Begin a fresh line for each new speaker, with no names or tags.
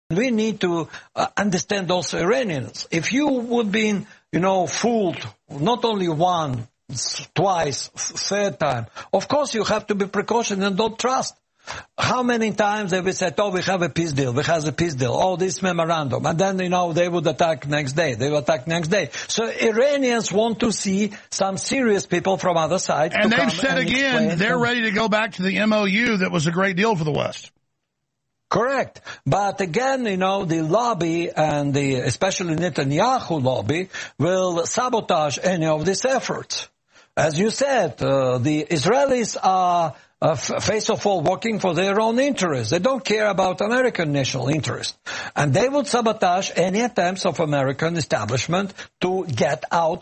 We need to understand also Iranians. If you would be, fooled not only once, twice, third time, of course you have to be precautious and don't trust. How many times have we said, we have a peace deal, this memorandum, and then, they would attack next day, So Iranians want to see some serious people from other sides.
And they've said again, they're ready to go back to the MOU that was a great deal for the West.
Correct. But again, the lobby and especially Netanyahu lobby will sabotage any of these efforts. As you said, the Israelis are first of all working for their own interests. They don't care about American national interest. And they would sabotage any attempts of American establishment to get out